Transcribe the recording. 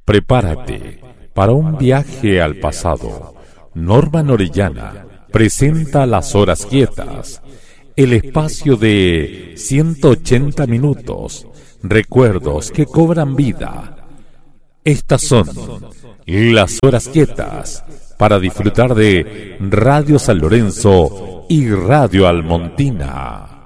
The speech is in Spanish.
Prepárate para un viaje al pasado. Norman Orellana presenta Las Horas Quietas, el espacio de 180 minutos, recuerdos que cobran vida. Estas son Las Horas Quietas, para disfrutar de Radio San Lorenzo y Radio Almontina.